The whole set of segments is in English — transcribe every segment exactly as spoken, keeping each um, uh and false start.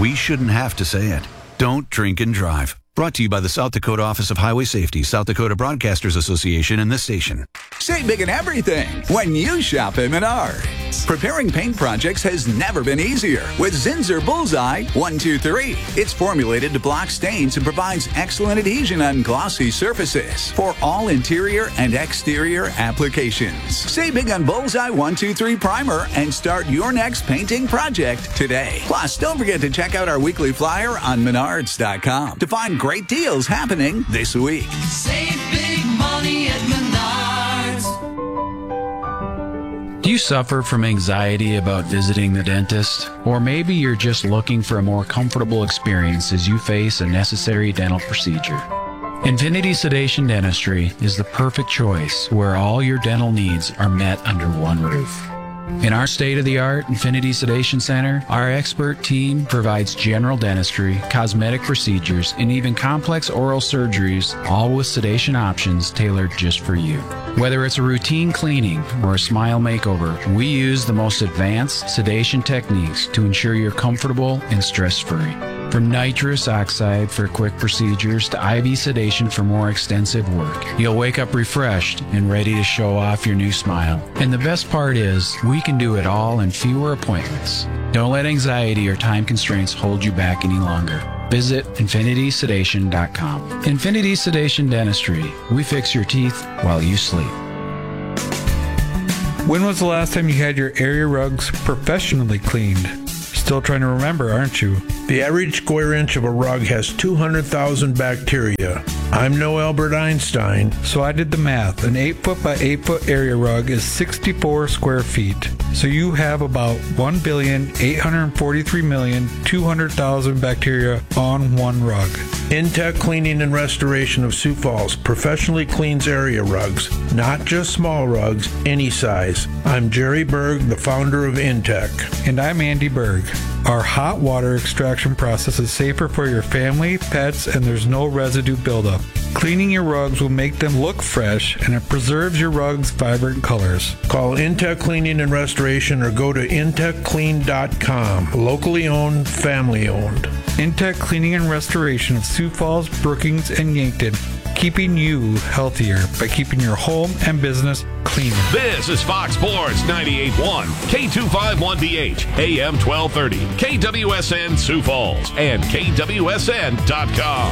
We shouldn't have to say it. Don't drink and drive. Brought to you by the South Dakota Office of Highway Safety, South Dakota Broadcasters Association, and this station. Save big on everything when you shop at Menards. Preparing paint projects has never been easier with Zinsser Bullseye one two three. It's formulated to block stains and provides excellent adhesion on glossy surfaces for all interior and exterior applications. Save big on Bullseye one two three Primer and start your next painting project today. Plus, don't forget to check out our weekly flyer on menards dot com to find great deals happening this week. Save big money at Menards. Do you suffer from anxiety about visiting the dentist? Or maybe you're just looking for a more comfortable experience as you face a necessary dental procedure. Infinity Sedation Dentistry is the perfect choice where all your dental needs are met under one roof. In our state-of-the-art Infinity Sedation Center, our expert team provides general dentistry, cosmetic procedures, and even complex oral surgeries, all with sedation options tailored just for you. Whether it's a routine cleaning or a smile makeover, we use the most advanced sedation techniques to ensure you're comfortable and stress-free. From nitrous oxide for quick procedures to I V sedation for more extensive work, you'll wake up refreshed and ready to show off your new smile. And the best part is, we can do it all in fewer appointments. Don't let anxiety or time constraints hold you back any longer. Visit infinity sedation dot com. Infinity Sedation Dentistry. We fix your teeth while you sleep. When was the last time you had your area rugs professionally cleaned? Still trying to remember, aren't you? The average square inch of a rug has two hundred thousand bacteria. I'm no Albert Einstein. So I did the math. An eight foot by eight foot area rug is sixty-four square feet. So you have about one billion eight hundred forty-three million two hundred thousand bacteria on one rug. Intech Cleaning and Restoration of Sioux Falls professionally cleans area rugs, not just small rugs, any size. I'm Jerry Berg, the founder of Intech. And I'm Andy Berg. Our hot water extraction process is safer for your family, pets, and there's no residue buildup. Cleaning your rugs will make them look fresh, and it preserves your rug's vibrant colors. Call Intech Cleaning and Restoration or go to intech clean dot com. Locally owned, family owned. Intech Cleaning and Restoration of Sioux Falls, Brookings, and Yankton, keeping you healthier by keeping your home and business cleaner. This is Fox Sports ninety-eight point one, K two fifty-one D H, A M twelve thirty, K W S N Sioux Falls, and K W S N dot com.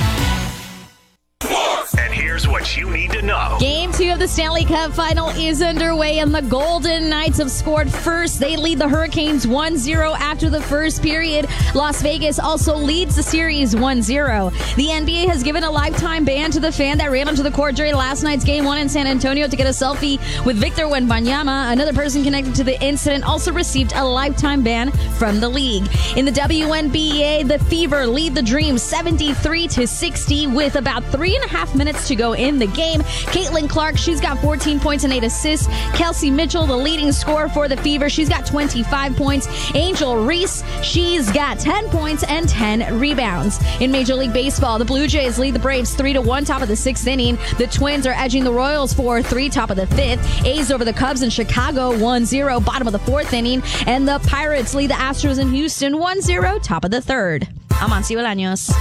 And here's what you need to know. Game two of the Stanley Cup Final is underway, and the Golden Knights have scored first. They lead the Hurricanes one zero after the first period. Las Vegas also leads the series one zero. The N B A has given a lifetime ban to the fan that ran onto the court during last night's Game one in San Antonio to get a selfie with Victor Wembanyama. Another person connected to the incident also received a lifetime ban from the league. In the W N B A, the Fever lead the Dream seventy-three to sixty with about three and a half minutes to go in the game. Caitlin Clark, she's got fourteen points and eight assists. Kelsey Mitchell, the leading scorer for the Fever, she's got twenty-five points. Angel Reese, she's got ten points and ten rebounds. In Major League Baseball, the Blue Jays lead the Braves three to one, top of the sixth inning. The Twins are edging the Royals four three, top of the fifth. A's over the Cubs in Chicago one zero, bottom of the fourth inning. And the Pirates lead the Astros in Houston one zero, top of the third. I'm Amancio Bolaños.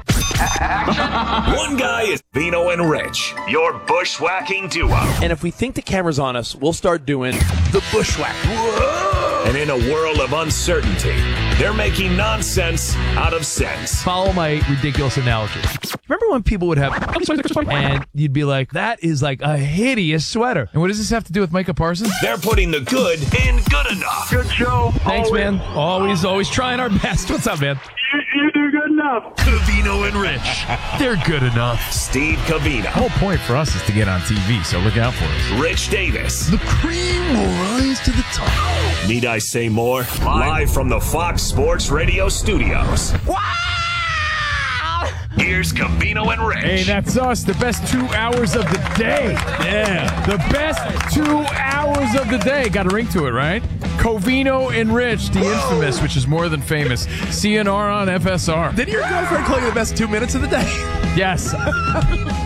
One guy is Vino and Rich, your bushwhacking duo. And if we think the camera's on us, we'll start doing the bushwhack. Whoa! And in a world of uncertainty, they're making nonsense out of sense. Follow my ridiculous analogy. Remember when people would have, and you'd be like, that is like a hideous sweater. And what does this have to do with Micah Parsons? They're putting the good in good enough. Good show. Thanks, always. man. Always, always trying our best. What's up, man? You, you do good enough. Covino and Rich. They're good enough. Steve Covino. The whole point for us is to get on T V, so look out for us. Rich Davis. The cream will rise to the top. Need I say more? Live, Live from the Fox Sports Radio studios. Wow! Here's Covino and Rich. Hey, that's us. The best two hours of the day. Yeah. The best two hours of the day. Got a ring to it, right? Covino and Rich, the Whoa. infamous, which is more than famous. C N R on F S R. Did your girlfriend call you the best two minutes of the day? Yes.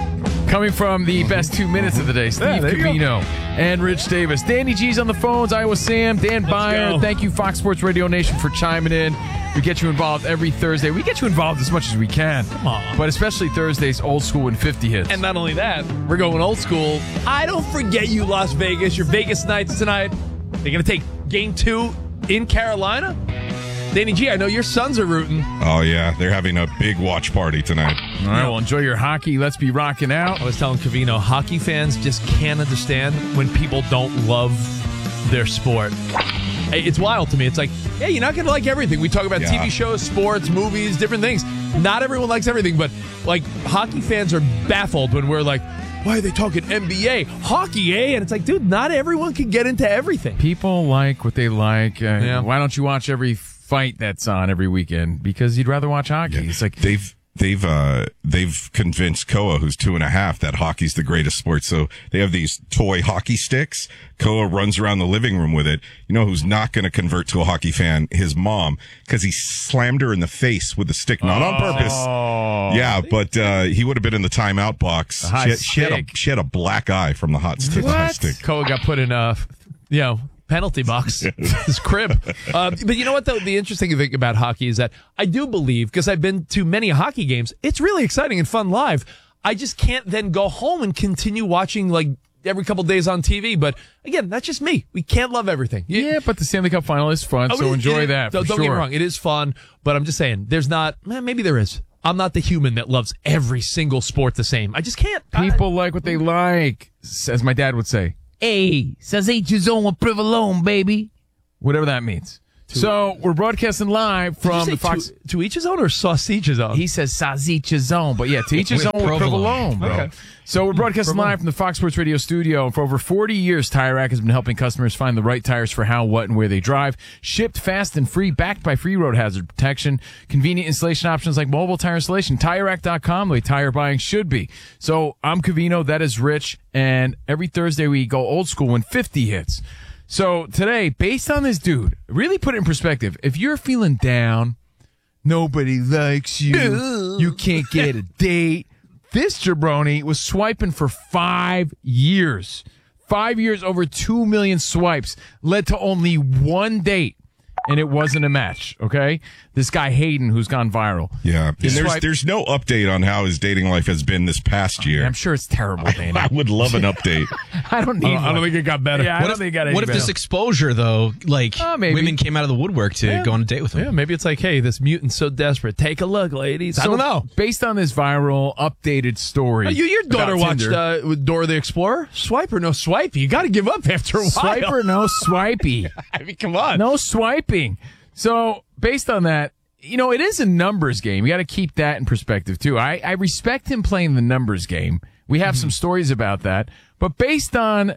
Coming from the best two minutes of the day, Steve Yeah, there you go. Covino and Rich Davis. Danny G's on the phones, Iowa Sam, Dan Byer. go. Thank you, Fox Sports Radio Nation, for chiming in. We get you involved every Thursday. We get you involved as much as we can. Come on. But especially Thursdays, old school and fifty hits. And not only that, we're going old school. I don't forget you, Las Vegas. Your Vegas Knights tonight. They're going to take game two in Carolina. Danny G, I know your sons are rooting. Oh, yeah. They're having a big watch party tonight. All right, well, enjoy your hockey. Let's be rocking out. I was telling Covino, hockey fans just can't understand when people don't love their sport. It's wild to me. It's like, yeah, you're not going to like everything. We talk about Yeah. T V shows, sports, movies, different things. Not everyone likes everything, but like hockey fans are baffled when we're like, why are they talking N B A? Hockey, eh? And it's like, dude, not everyone can get into everything. People like what they like. Uh, Yeah. Why don't you watch every fight that's on every weekend? Because you'd rather watch hockey. Yeah. It's like They've they've uh, they've convinced Koa, who's two and a half, that hockey's the greatest sport. So they have these toy hockey sticks. Koa runs around the living room with it. You know who's not going to convert to a hockey fan? His mom, because he slammed her in the face with the stick, not on purpose. Oh. Yeah, but uh, he would have been in the timeout box. The hot She had, she, had a, stick. she had a black eye from the hot stick. What? Hot stick. Koa got put in a, you know, penalty box, his crib. Uh, but you know what, though? The interesting thing about hockey is that I do believe, because I've been to many hockey games, it's really exciting and fun live. I just can't then go home and continue watching like every couple days on T V. But again, that's just me. We can't love everything. You- yeah, but the Stanley Cup final is fun, Oh, so it- enjoy it- that. Don't, for don't get sure. me wrong. It is fun, but I'm just saying, there's not, eh, maybe there is. I'm not the human that loves every single sport the same. I just can't. People like what they like, as my dad would say. Hey, says each his own with provolone, baby. Whatever that means. So we're broadcasting live Did you from say the Fox. to, to each his own or sausage his own? He says sausage his own, but yeah, to each his With own with provolone. provolone, bro. Okay. So we're broadcasting live from the Fox Sports Radio studio. For over forty years, Tire Rack has been helping customers find the right tires for how, what, and where they drive. Shipped fast and free, backed by free road hazard protection. Convenient installation options like mobile tire installation. Tire Rack dot com, the way tire buying should be. So I'm Covino, that is Rich, and every Thursday we go old school when fifty hits. So today, based on this dude, really put it in perspective. If you're feeling down, nobody likes you, you can't get a date, this jabroni was swiping for five years. Five years, over two million swipes, led to only one date, and it wasn't a match, okay? This guy Hayden, who's gone viral. Yeah, and He there's swiped- there's no update on how his dating life has been this past year. I'm sure it's terrible, Dana. I would love an update. I don't need I don't, I don't one. think it got better. Yeah, I What don't if, think it got any what if better. this exposure, though, like Oh, maybe. women came out of the woodwork to Yeah. go on a date with him? Yeah, maybe it's like, hey, this mutant's so desperate. Take a look, ladies. I So, don't know. Based on this viral, updated story. You, your daughter about watched Tinder- uh, with Dora the Explorer? Swipe or no swipe? You got to give up after a while. Swiper, no swipey. I mean, come on. No swiping. So, based on that, you know, it is a numbers game. You got to keep that in perspective, too. I, I respect him playing the numbers game. We have some stories about that. But based on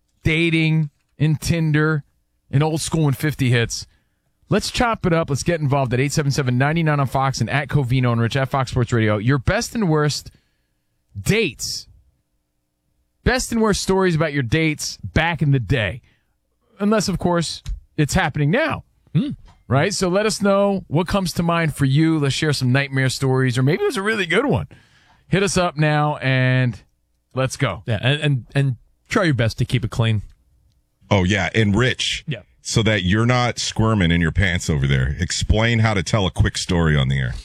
dating and Tinder and old school and fifty hits, let's chop it up. Let's get involved at eight seven seven, nine nine on Fox and at Covino and Rich at Fox Sports Radio. Your best and worst dates. Best and worst stories about your dates back in the day. Unless, of course, it's happening now. Right? So let us know what comes to mind for you. Let's share some nightmare stories, or maybe it was a really good one. Hit us up now and let's go. Yeah, and, and, and try your best to keep it clean. Oh, yeah, and Rich. Yeah. So that you're not squirming in your pants over there. Explain how to tell a quick story on the air.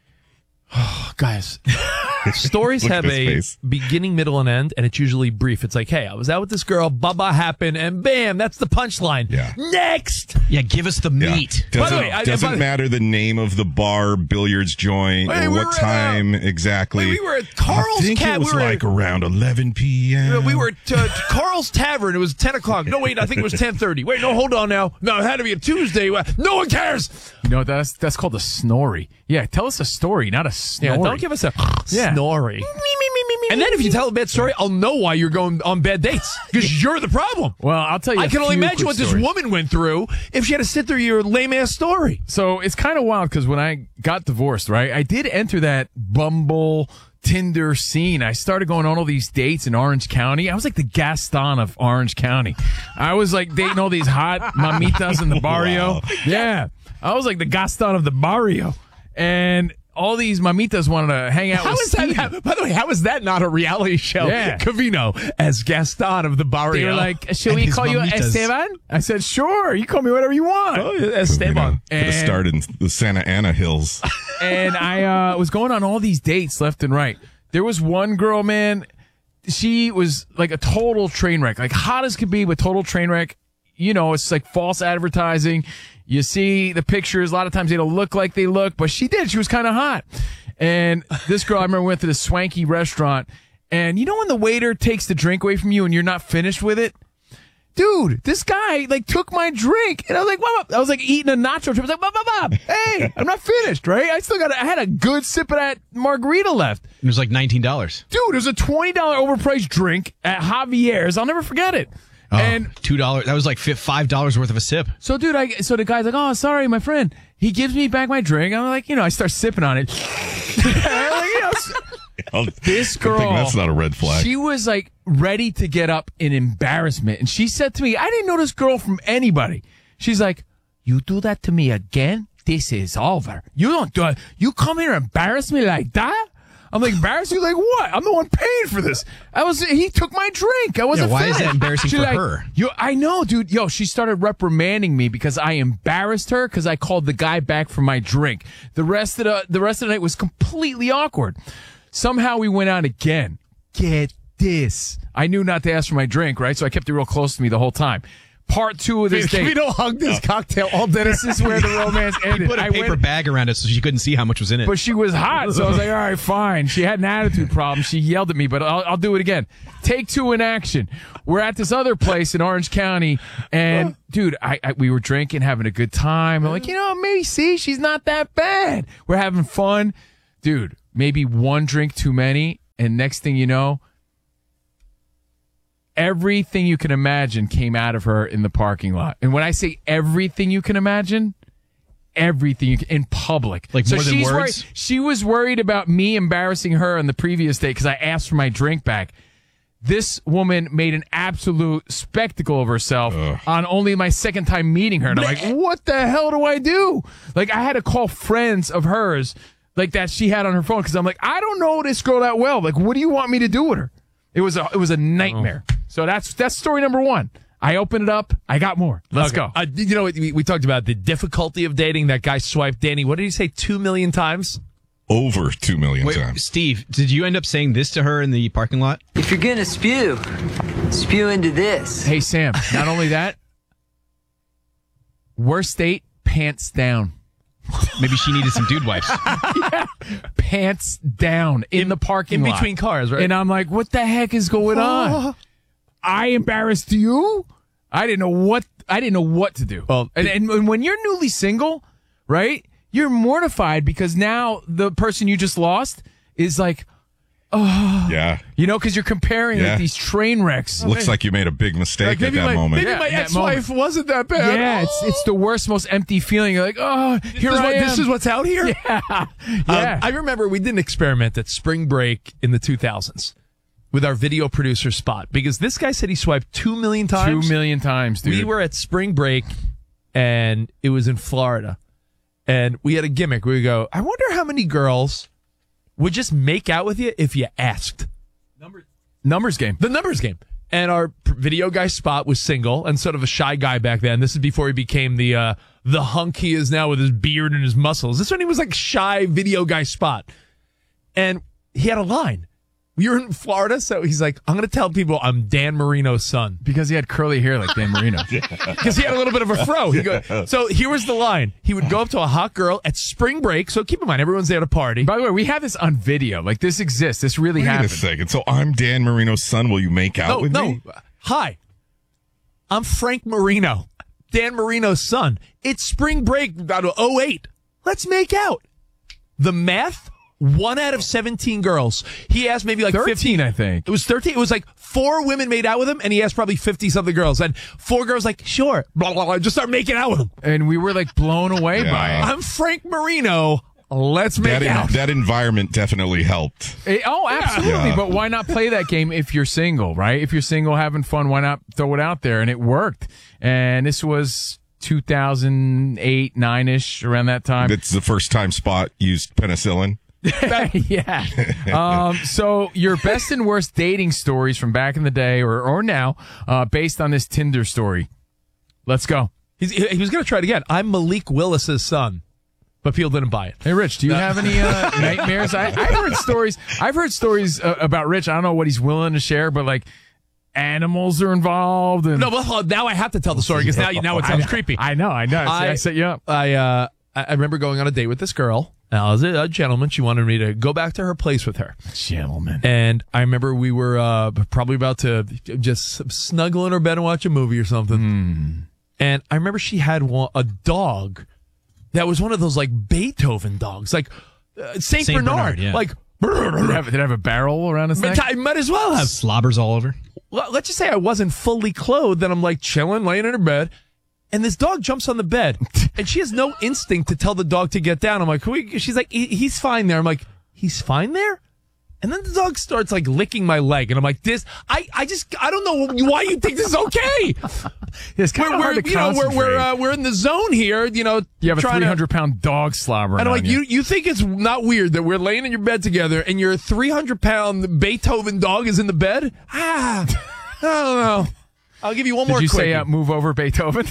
Guys, stories Look have at his a face. beginning, middle, and end, and it's usually brief. It's like, hey, I was out with this girl, baba happened, and bam, that's the punchline. Yeah. Next! Yeah, give us the Yeah. meat. By the Doesn't, way, I- doesn't by the- matter the name of the bar, billiards joint, Hey, or we what were at, time exactly. we were at Carl's I think Cat- it was we were like at- around eleven p.m. We were at uh, Carl's Tavern. It was ten o'clock. No, wait, I think it was ten thirty. Wait, no, hold on now. No, it had to be a Tuesday. No one cares. You know, that's that's called a snorry. Yeah, tell us a story, not a snorry. Yeah, don't give us a Yeah. snorry. And then if you tell a bad story, I'll know why you're going on bad dates. Because you're the problem. Well, I'll tell you I a can only few imagine quick what this stories. woman went through if she had to sit through your lame-ass story. So it's kind of wild because when I got divorced, right, I did enter that Bumble Tinder scene. I started going on all these dates in Orange County. I was like the Gaston of Orange County. I was like dating all these hot mamitas in the barrio. Wow. Yeah. I was like the Gaston of the barrio. And all these mamitas wanted to hang out How with is that, Steve. that? By the way, how is that not a reality show? Yeah. Cavino as Gaston of the Barrio. They were like, should And we his call you mamitas. Esteban? I said, sure. You call me whatever you want. oh, Esteban. Could have started in the Santa Ana Hills. And I uh, was going on all these dates left and right. There was one girl, man. She was like a total train wreck, like hot as could be, but total train wreck. You know, it's like false advertising. You see the pictures. A lot of times they don't look like they look, but she did. She was kind of hot. And this girl, I remember, went to this swanky restaurant. And you know when the waiter takes the drink away from you and you're not finished with it? Dude, this guy like took my drink, and I was like, "What?" I was like eating a nacho chip. I was like, "Bob, Bob, Bob, hey, I'm not finished, right? I still got. I had a good sip of that margarita left." It was like nineteen dollars. Dude, it was a twenty dollar overpriced drink at Javier's. I'll never forget it. Oh, and two dollars. That was like fi- five dollars worth of a sip. so, dude, I so the guy's like, "Oh, sorry, my friend." He gives me back my drink. I'm like, you know, I start sipping on it. Like, you know, this girl, I think that's not a red flag. she was like ready to get up in embarrassment. And she said to me, I didn't know this girl from anybody. She's like, you do that to me again? This is over. You don't do it. You come here and embarrass me like that? I'm like, embarrass you? Like what? I'm the one paying for this. I was, he took my drink. I wasn't Yeah, why is finished. that embarrassing She's for like, her? Yo, I know, dude. Yo, she started reprimanding me because I embarrassed her because I called the guy back for my drink. The rest of the, the rest of the night was completely awkward. Somehow we went out again. Get this. I knew not to ask for my drink, right? So I kept it real close to me the whole time. Part two of this date. We don't hug this cocktail all dinner. This is where the romance ended. He put a I paper went- bag around it so she couldn't see how much was in it. But she was hot, so I was like, all right, fine. She had an attitude problem. She yelled at me, but I'll, I'll do it again. Take two in action. We're at this other place in Orange County, and dude, I, I we were drinking, having a good time. I'm like, you know, maybe see, she's not that bad. We're having fun, dude. Maybe one drink too many, and next thing you know, everything you can imagine came out of her in the parking lot. And when I say everything you can imagine, everything you can, in public. Like more than she's words? Worried, she was worried about me embarrassing her on the previous day because I asked for my drink back. This woman made an absolute spectacle of herself Ugh. on only my second time meeting her. And I'm like, what the hell do I do? Like, I had to call friends of hers like that she had on her phone because I'm like, I don't know this girl that well. Like, what do you want me to do with her? It was a it was a nightmare. Oh. So that's that's story number one. I opened it up. I got more. Let's Okay. go. Uh, you know, we, we talked about the difficulty of dating. That guy swiped Danny. What did he say? Two million times? Over two million Wait, times. Steve, did you end up saying this to her in the parking lot? If you're gonna spew, spew into this. Hey, Sam, not only that, worst date, pants down. Maybe she needed some dude wipes. Yeah. Pants down in, in the parking in lot. In between cars, right? And I'm like, what the heck is going on? I embarrassed you? I didn't know what I didn't know what to do. Well, and, and, and when you're newly single, right? You're mortified because now the person you just lost is like, oh, yeah, you know, because you're comparing yeah. like these train wrecks. Looks like you made a big mistake like at that my, moment. Maybe yeah, my ex-wife wasn't that bad. Yeah, oh. it's it's the worst, most empty feeling. You're like, oh, here this I what, am. This is what's out here. Yeah, yeah. Um, I remember we did an experiment at spring break in the two thousands with our video producer Spot because this guy said he swiped two million times. Two million times, dude. We were at spring break, and it was in Florida. And we had a gimmick. We would go, I wonder how many girls would just make out with you if you asked. Numbers, numbers game. The numbers game. And our video guy Spot was single and sort of a shy guy back then. This is before he became the uh, the hunk he is now with his beard and his muscles. This when he was like shy video guy Spot. And he had a line. We were in Florida, so he's like, I'm going to tell people I'm Dan Marino's son. Because he had curly hair like Dan Marino. Because he had a little bit of a fro. He go, so here was the line. He would go up to a hot girl at spring break. So keep in mind, everyone's there to party. By the way, we have this on video. Like, this exists. This really Wait happened. a second. So I'm Dan Marino's son. Will you make out no, with no. me? Hi. I'm Frank Marino, Dan Marino's son. It's spring break about oh eight. Let's make out. The math? One out of seventeen girls. He asked maybe like thirteen, fifteen. I think. It was thirteen. It was like four women made out with him, and he asked probably fifty-something girls. And four girls like, sure, blah, blah, blah, just start making out with him. And we were like blown away Yeah. by it. I'm Frank Marino. Let's make That, out. in, that environment definitely helped. It- oh, absolutely. Yeah. But why not play that game if you're single, right? If you're single, having fun, why not throw it out there? And it worked. And this was two thousand eight, nine-ish, around that time. That's the first time Spot used penicillin. yeah. Um, so your best and worst dating stories from back in the day or, or now, uh, based on this Tinder story. Let's go. He's, he was going to try it again. I'm Malik Willis's son, but people didn't buy it. Hey, Rich, do you No. have any uh, nightmares? I, I've heard stories. I've heard stories uh, about Rich. I don't know what he's willing to share, but like animals are involved. And No, well, now I have to tell the story because now, now it sounds I, creepy. I know, I know. I, I, I set you up. I, uh, I I remember going on a date with this girl. Now, I was a, a gentleman. She wanted me to go back to her place with her. Gentleman. And I remember we were uh, probably about to just snuggle in her bed and watch a movie or something. Mm. And I remember she had one, a dog that was one of those like Beethoven dogs, like uh, Saint, Saint Bernard. Bernard, yeah. Like, Did it, have, did it have a barrel around his neck? I might as well have. Slobbers all over. Well, let's just say I wasn't fully clothed, and I'm like chilling, laying in her bed, and this dog jumps on the bed, and she has no instinct to tell the dog to get down. I'm like, Can we? She's like, he, he's fine there. I'm like, he's fine there? And then the dog starts like licking my leg, and I'm like, this, I, I just, I don't know why you think this is okay. It's kind we're, of hard we're, to you know, we're, we're, concentrate. uh, we're in the zone here, you know. You have a trying to- three hundred pound dog slobbering And I'm on like, you, you think it's not weird that we're laying in your bed together and your three hundred pound Beethoven dog is in the bed? Ah, I don't know. I'll give you one Did more you quickie. say uh, move over Beethoven?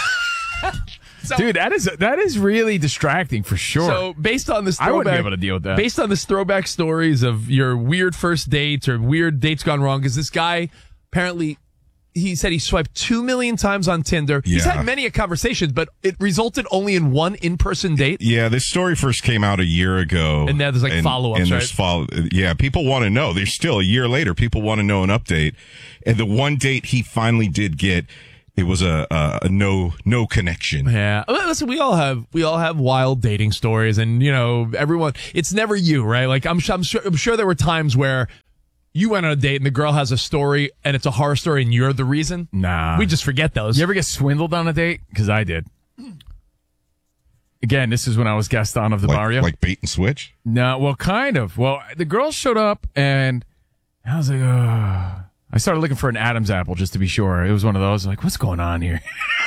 So- Dude, that is that is really distracting for sure. So based on this I throwback, wouldn't be able to deal with that. Based on this throwback stories of your weird first dates or weird dates gone wrong, because this guy apparently he said he swiped two million times on Tinder. He's Yeah. had many a conversations, but it resulted only in one in-person date. Yeah, this story first came out a year ago. And now there's, like, follow-ups, And there's right? follow. Yeah, people want to know. There's still a year later. People want to know an update. And the one date he finally did get, it was a, a, a no no connection. Yeah, Well, listen, we all have we all have wild dating stories, and you know, everyone. It's never you, right? Like I'm I'm sure I'm sure there were times where you went on a date and the girl has a story and it's a horror story and you're the reason. Nah, we just forget those. You ever get swindled on a date? Because I did. Again, this is when I was Gaston of the Like, Barrio. like bait and switch. No, well, kind of. Well, the girl showed up, and I was like, oh. I started looking for an Adam's apple just to be sure. It was one of those. Like, what's going on here?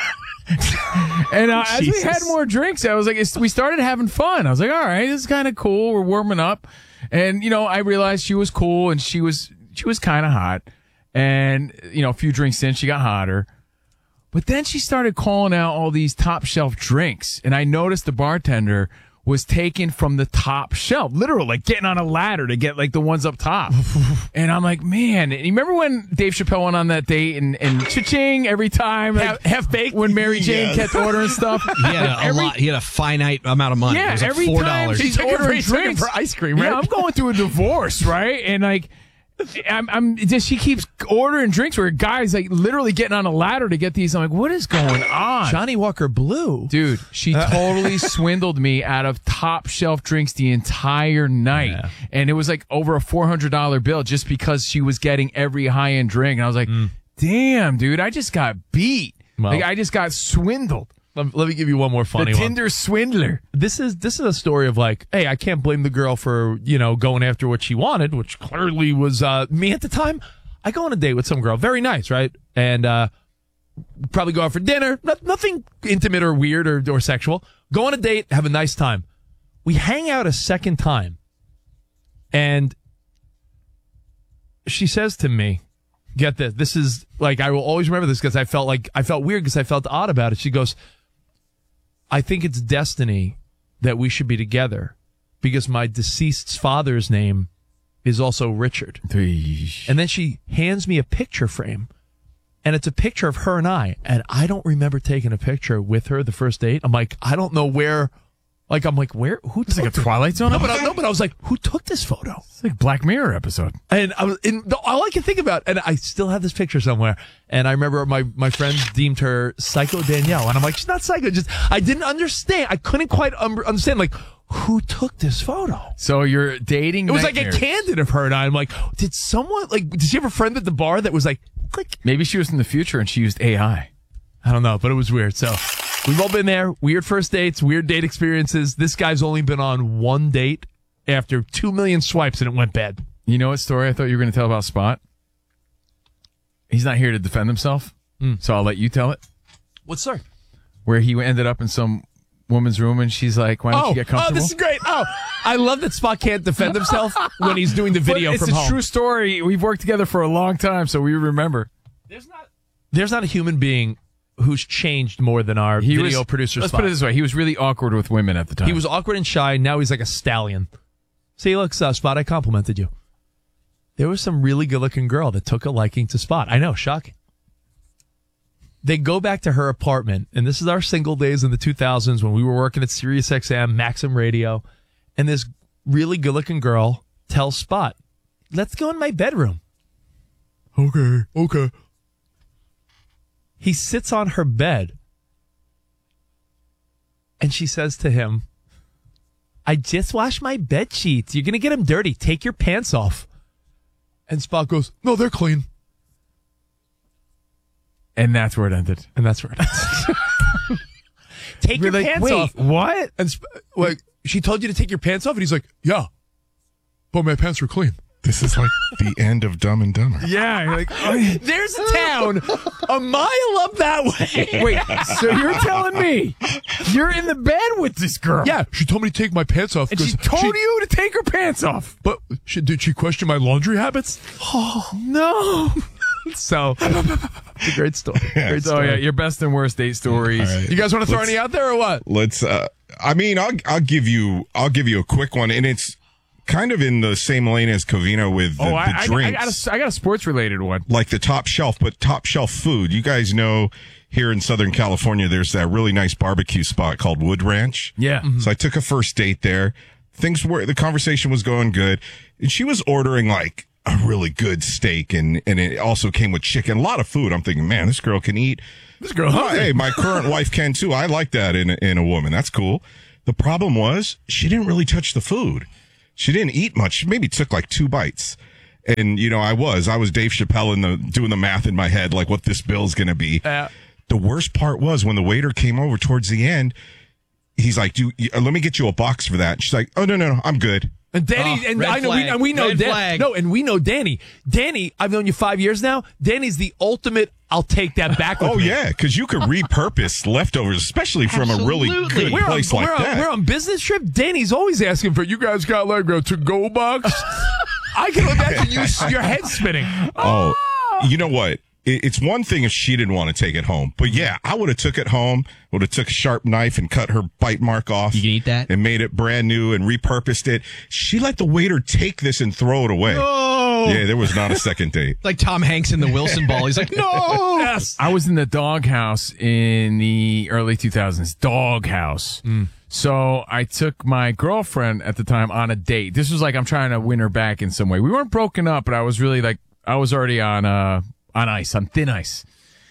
and uh, as we Jesus. had more drinks, I was like, it's, we started having fun. I was like, all right, this is kind of cool. We're warming up, and you know, I realized she was cool, and she was she was kind of hot. And you know, a few drinks in, she got hotter. But then she started calling out all these top shelf drinks, and I noticed the bartender was taken from the top shelf, literally like getting on a ladder to get like the ones up top. And I'm like, man, and you remember when Dave Chappelle went on that date and, and cha-ching every time, like, half, half baked when Mary Jane Yes. kept ordering stuff. He had a, a Every- lot. He had a finite amount of money. Yeah, it was like every four time dollars. she's He took it for- ordering he took it drinks for ice cream, right? Yeah, I'm going through a divorce, right? And like, I'm, I'm just she keeps ordering drinks where guys like literally getting on a ladder to get these. I'm like, what is going on? Johnny Walker Blue. Dude, she totally swindled me out of top shelf drinks the entire night. Yeah. And it was like over a four hundred dollars bill just because she was getting every high end drink. And I was like, damn, dude, I just got beat. Well- like, I just got swindled. Let, let me give you one more funny the one. Tinder swindler. This is this is a story of like, hey, I can't blame the girl for, you know, going after what she wanted, which clearly was uh, me at the time. I go on a date with some girl, very nice, right? And uh, probably go out for dinner, no, nothing intimate or weird or, or sexual. Go on a date, have a nice time. We hang out a second time, and she says to me, get this, this is like, I will always remember this because I felt like, I felt weird because I felt odd about it. She goes, I think it's destiny that we should be together because my deceased's father's name is also Richard. And then she hands me a picture frame, and it's a picture of her and I, and I don't remember taking a picture with her the first date. I'm like, I don't know where, like, I'm like, where, who It's took like a this- Twilight Zone No, but I, episode? no, but I was like, who took this photo? It's like Black Mirror episode. And I was, and the, all I can think about, and I still have this picture somewhere. And I remember my, my friends deemed her Psycho Danielle. And I'm like, she's not psycho. Just, I didn't understand. I couldn't quite um, understand, like, who took this photo? So you're dating. It was like a nightmares. candid of her and I. I'm like, did someone, like, did she have a friend at the bar that was like, click? Maybe she was in the future and she used A I. I don't know, but it was weird. So we've all been there. Weird first dates, weird date experiences. This guy's only been on one date after two million swipes and it went bad. You know what story I thought you were going to tell about Spot? He's not here to defend himself, Mm. so I'll let you tell it. What, sir? where he ended up in some woman's room and she's like, why don't oh, you get comfortable? Oh, this is great. Oh, I love that Spot can't defend himself when he's doing the video but it's from a home. true story. We've worked together for a long time, so we remember. There's not There's not a human being who's changed more than our He video was, producer Let's Spot. put it this way. He was really awkward with women at the time. He was awkward and shy. Now he's like a stallion. See, look, uh, Spot, I complimented you. There was some really good-looking girl that took a liking to Spot. I know, shocking. They go back to her apartment, and this is our single days in the two thousands when we were working at Sirius X M, Maxim Radio, and this really good-looking girl tells Spot, let's go in my bedroom. Okay, okay. He sits on her bed, and she says to him, I just washed my bed sheets. You're going to get them dirty. Take your pants off. And Spot goes, no, they're clean. And that's where it ended. And that's where it ends. Take We're your like, pants wait, off. what? And Sp- like, she told you to take your pants off? And he's like, yeah, but my pants were clean. This is like the end of Dumb and Dumber. Yeah. You're like, oh, there's a town a mile up that way. Wait, so you're telling me you're in the bed with this girl? Yeah, she told me to take my pants off. And she told she, you to take her pants off. But she, did she question my laundry habits? Oh, no. So, it's a great story. Yeah, Great so, story. yeah, your best and worst date stories. Right. You guys want to throw Let's- any out there or what? Let's. Uh, I mean, I'll I'll give you I'll give you a quick one, and it's kind of in the same lane as Covino with the, oh, the I, I, drinks. I, got a, I got a sports related one. Like the top shelf, but top shelf food. You guys know here in Southern California, there's that really nice barbecue spot called Wood Ranch. Yeah. Mm-hmm. So I took a first date there. Things were, the conversation was going good. And she was ordering like a really good steak and, and it also came with chicken. A lot of food. I'm thinking, man, this girl can eat. This girl, Oh, hey, my current wife can too. I like that in a, in a woman. That's cool. The problem was she didn't really touch the food. She didn't eat much. She maybe took like two bites. And, you know, I was, I was Dave Chappelle in the, doing the math in my head, like what this bill's going to be. Uh, the worst part was when the waiter came over towards the end, he's like, "Do you, uh, let me get you a box for that." And she's like, "Oh, no, no, no, I'm good." And Danny, Oh, and red I know, we, flag. and we know Red Dan- flag. No, and we know Danny. Danny, I've known you five years now. Danny's the ultimate. I'll take that back. With Oh, me. yeah, because you could repurpose leftovers, especially from a really Absolutely. good We're place on, like we're, that. on, we're on business trip. Danny's always asking for, you guys got like a to-go box? I can imagine you, your head spinning. Oh, you know what? It, it's one thing if she didn't want to take it home, but yeah, I would have took it home. Would have took a sharp knife and cut her bite mark off. You can eat that? And made it brand new and repurposed it. She let the waiter take this and throw it away. Oh, Yeah, there was not a second date. like Tom Hanks in the Wilson Ball. He's like, no. Yes. I was in the doghouse in the early two thousands. Doghouse. Mm. So I took my girlfriend at the time on a date. This was like I'm trying to win her back in some way. We weren't broken up, but I was really like I was already on uh on ice, on thin ice.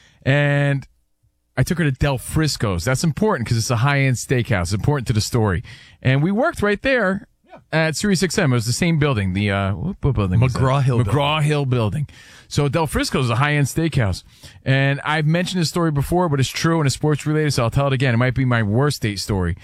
And I took her to Del Frisco's. That's important because it's a high-end steakhouse. It's important to the story. And we worked right there at Sirius X M. It was the same building. The uh, what, what building? was that? McGraw-Hill McGraw Hill building. So Del Frisco's is a high-end steakhouse. And I've mentioned this story before, but it's true and it's sports related, so I'll tell it again. It might be my worst date story.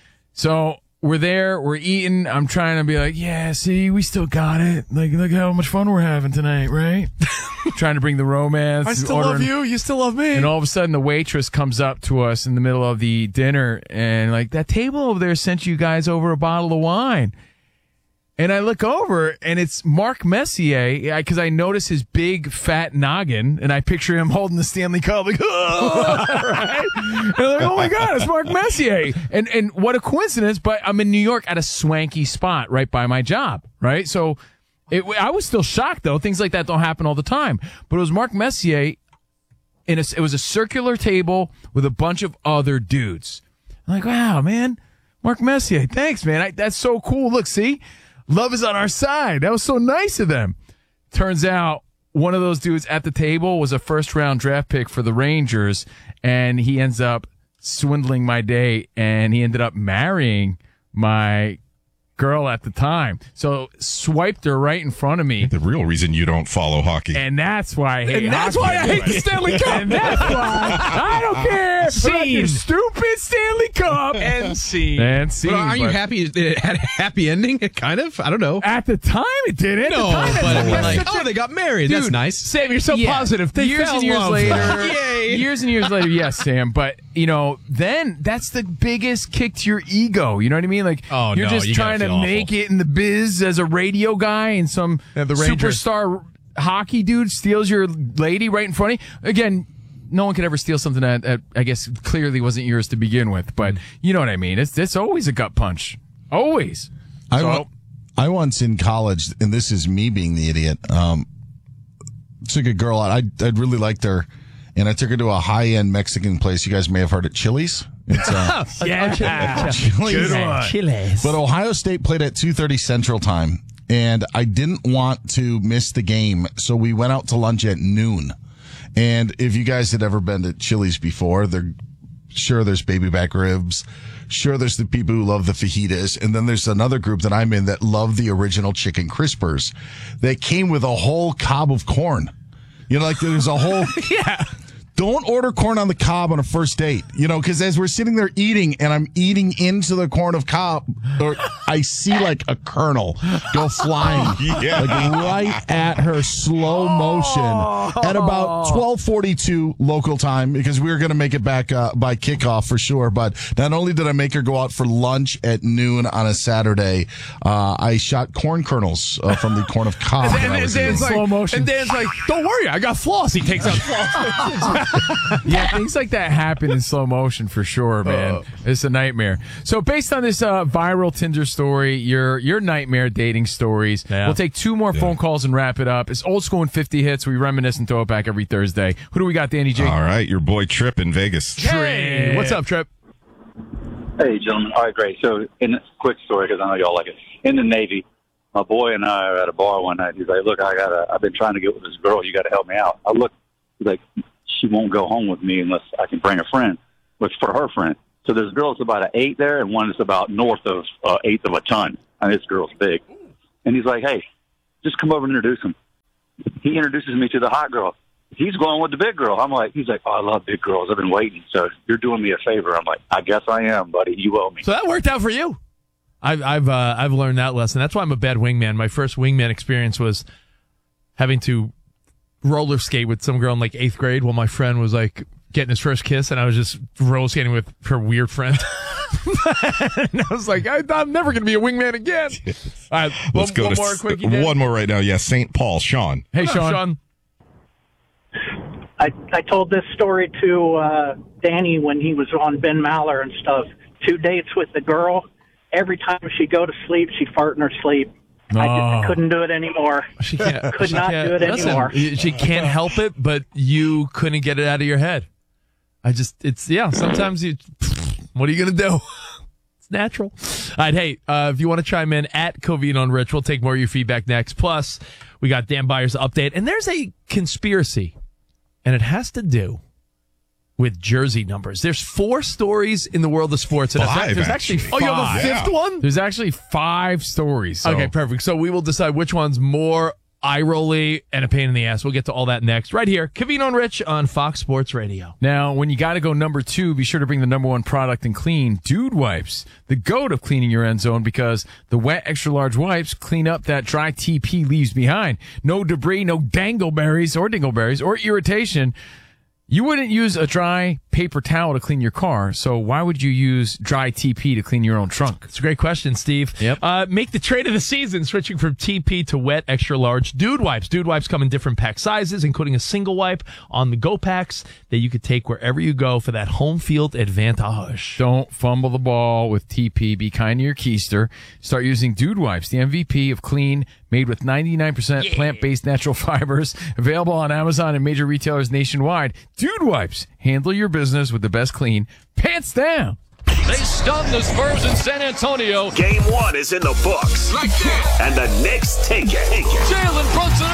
So we're there, we're eating. I'm trying to be like, yeah, see, we still got it. Like, look how much fun we're having tonight, right? Trying to bring the romance. I still ordering- love you. You still love me. And all of a sudden, the waitress comes up to us in the middle of the dinner and like, that table over there sent you guys over a bottle of wine. And I look over and it's Mark Messier because I notice his big fat noggin and I picture him holding the Stanley Cup like, oh, right? And I'm like, oh my God, it's Mark Messier. And, and what a coincidence, but I'm in New York at a swanky spot right by my job, right? So it, I was still shocked though. Things like that don't happen all the time. But it was Mark Messier. In a, it was a circular table with a bunch of other dudes. I'm like, wow, man, Mark Messier, thanks, man. I, that's so cool. Look, see, love is on our side. That was so nice of them. Turns out one of those dudes at the table was a first round draft pick for the Rangers, and he ends up swindling my date, and he ended up marrying my girl at the time. So swiped her right in front of me. The real reason you don't follow hockey. And that's why I hate And that's hockey. why I hate the Stanley Cup. And that's why I don't care about your Scene. stupid Stanley Cup. And scene. And scene. But aren't you but happy it had a happy ending? Kind of? I don't know. At the time, it did. At No, the time, but I mean, that's like, such a- oh, they got married. Dude, That's nice. Sam, you're so Yeah. positive. They years fell and in years love. later, Yay. Hey. Years and years later, yes, Sam. But, you know, then that's the biggest kick to your ego. You know what I mean? Like, Oh, you're no, just you gotta trying to feel awful. make it in the biz as a radio guy, and some Yeah, the Rangers. superstar hockey dude steals your lady right in front of you. Again, no one could ever steal something that, that I guess clearly wasn't yours to begin with. But you know what I mean? It's it's always a gut punch. Always. I, So- wa- I once in college, and this is me being the idiot, um, took a girl out. I I really liked her, and I took her to a high end Mexican place. You guys may have heard it, Chili's. It's uh, Yeah. Chili's. Good one. Chiles. But Ohio State played at two thirty Central Time, and I didn't want to miss the game, so we went out to lunch at noon. And if you guys had ever been to Chili's before, they're sure there's baby back ribs. Sure, there's the people who love the fajitas. And then there's another group that I'm in that love the original chicken crispers. They came with a whole cob of corn. You know, like there's a whole... Yeah. Don't order corn on the cob on a first date, you know, because as we're sitting there eating and I'm eating into the corn of cob, or I see like a kernel go flying, Yeah. like right at her, slow motion at about twelve forty-two local time, because we were going to make it back uh, by kickoff for sure. But not only did I make her go out for lunch at noon on a Saturday, uh, I shot corn kernels uh, from the corn of cob. And, that I and, and was Dan's eating. like, slow motion. and Dan's like, don't worry, I got floss. He takes out floss. Yeah, things like that happen in slow motion for sure, man. Uh. It's a nightmare. So based on this uh, viral Tinder story, your your nightmare dating stories, Yeah. we'll take two more phone calls and wrap it up. It's old school and fifty hits. We reminisce and throw it back every Thursday. Who do we got, Danny J? All right, your boy Trip in Vegas. Hey, what's up, Trip? Hey, gentlemen. All right, great. So, in a quick story, because I know y'all like it. In the Navy, my boy and I are at a bar one night. He's like, "Look, I gotta. I've been trying to get with this girl. You got to help me out." I look. He's like, "She won't go home with me unless I can bring a friend." Which for her friend. So there's a girl that's about an eight there, and one that's about north of uh, eighth of a ton. And this girl's big. And he's like, "Hey, just come over and introduce him." He introduces me to the hot girl. He's going with the big girl. I'm like, he's like, "Oh, I love big girls. I've been waiting. So you're doing me a favor." I'm like, "I guess I am, buddy. You owe me." So that worked out for you. I've I've uh, I've learned that lesson. That's why I'm a bad wingman. My first wingman experience was having to roller skate with some girl in like eighth grade while my friend was like getting his first kiss, and I was just roller skating with her weird friend. And I was like, I, I'm never going to be a wingman again. All right, Let's one, go one to more s- quickie. Dan. one more right now. Yeah, Saint Paul. Sean. Hey, What's up, Sean. I, I told this story to uh, Danny when he was on Ben Maller and stuff. Two dates with the girl. Every time she'd go to sleep, she'd fart in her sleep. I just Oh. couldn't do it anymore. She can't. Could she not can't- do it listen, anymore. She can't help it, but you couldn't get it out of your head. I just, it's, yeah, sometimes you, what are you going to do? It's natural. All right, hey, uh, if you want to chime in at Covino and Rich, we'll take more of your feedback next. Plus, we got Dan Byers' update, and there's a conspiracy, and it has to do with jersey numbers. There's four stories in the world of sports. And Five, there's actually, actually. oh, you have a Five. fifth one? There's actually five stories. So. Okay, perfect. So we will decide which one's more eye-rolly and a pain in the ass. We'll get to all that next. Right here, Covino and Rich on Fox Sports Radio. Now, when you got to go number two, be sure to bring the number one product in clean, Dude Wipes, the goat of cleaning your end zone, because the wet extra large wipes clean up that dry T P leaves behind. No debris, no dangleberries or dingleberries or irritation. You wouldn't use a dry paper towel to clean your car, so why would you use dry T P to clean your own trunk? It's a great question, Steve. Yep. Uh, make the trade of the season, switching from T P to wet extra large Dude Wipes. Dude Wipes come in different pack sizes, including a single wipe on the go packs that you could take wherever you go for that home field advantage. Don't fumble the ball with T P. Be kind to your keister. Start using Dude Wipes, the M V P of clean, made with ninety-nine percent Yeah. plant-based natural fibers. Available on Amazon and major retailers nationwide. Dude Wipes. Handle your business with the best clean. Pants down. They stunned the Spurs in San Antonio. Game one is in the books. Like that. And the Knicks take it. Jalen Brunson